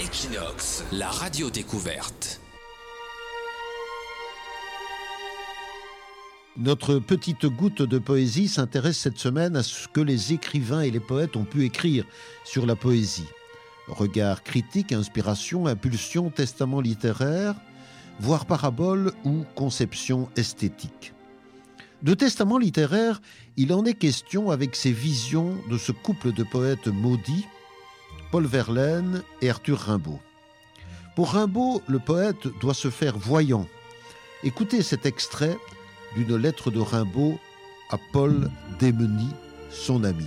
Equinox, la radio découverte. Notre petite goutte de poésie s'intéresse cette semaine à ce que les écrivains et les poètes ont pu écrire sur la poésie. Regard critique, inspiration, impulsion, testament littéraire, voire parabole ou conception esthétique. De testament littéraire, il en est question avec ces visions de ce couple de poètes maudits, Paul Verlaine et Arthur Rimbaud. Pour Rimbaud, le poète doit se faire voyant. Écoutez cet extrait d'une lettre de Rimbaud à Paul Démeny, son ami.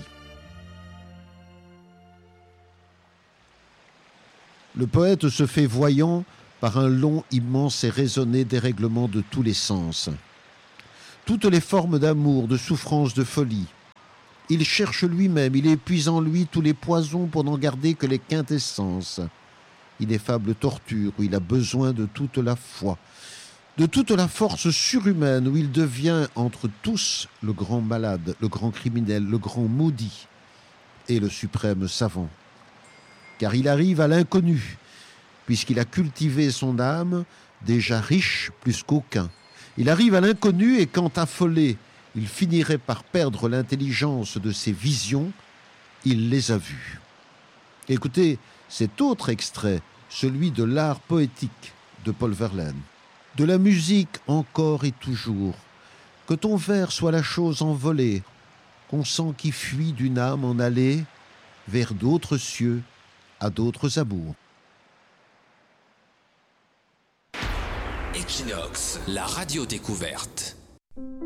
Le poète se fait voyant par un long, immense et raisonné dérèglement de tous les sens. Toutes les formes d'amour, de souffrance, de folie. Il cherche lui-même, il épuise en lui tous les poisons pour n'en garder que les quintessences. Ineffable torture où il a besoin de toute la foi, de toute la force surhumaine où il devient entre tous le grand malade, le grand criminel, le grand maudit et le suprême savant. Car il arrive à l'inconnu, puisqu'il a cultivé son âme déjà riche plus qu'aucun. Il arrive à l'inconnu et quand affolé, il finirait par perdre l'intelligence de ses visions, il les a vues. Écoutez cet autre extrait, celui de l'art poétique de Paul Verlaine. De la musique encore et toujours, que ton vers soit la chose envolée, qu'on sent qui fuit d'une âme en allée vers d'autres cieux, à d'autres amours. Equinox, la radio découverte.